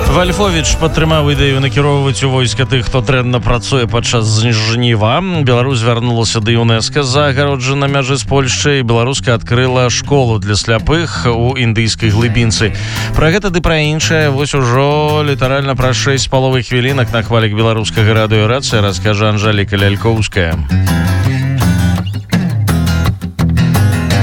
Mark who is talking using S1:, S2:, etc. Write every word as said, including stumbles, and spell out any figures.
S1: Вальфовіч падтрымаў ідэю накіроўваць у войска тых, хто дрэнна працуе падчас жніва. Беларусь вярнулася да ЮНЕСКО з-за агароджы на мяжы з Польшчай. Беларуска адкрыла школу для сляпых у індыйскай глыбінцы. Пра гэта ды пра іншае вось ужо літаральна пра шэсць з паловай хвілінак на хвалях беларускага радыёрацыі раскажа Анжэліка Лялькоўская.